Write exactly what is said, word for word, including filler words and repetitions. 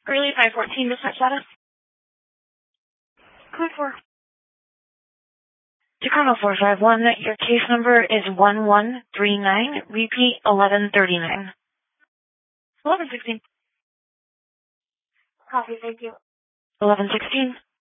Early five fourteen, dispatch status. Code four. Tacoma four five one, your case number is one one three nine, repeat eleven thirty-nine. eleven sixteen. Copy, thank you. eleven sixteen.